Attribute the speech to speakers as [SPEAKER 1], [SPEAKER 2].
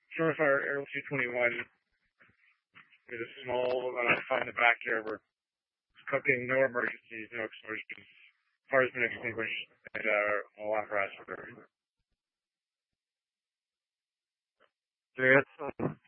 [SPEAKER 1] Shore Fire Aerial 221 with a small fire in the backyard. We're cooking, no emergencies, no explosions. Fire's been extinguished, and all apparatus are ready.
[SPEAKER 2] Jay,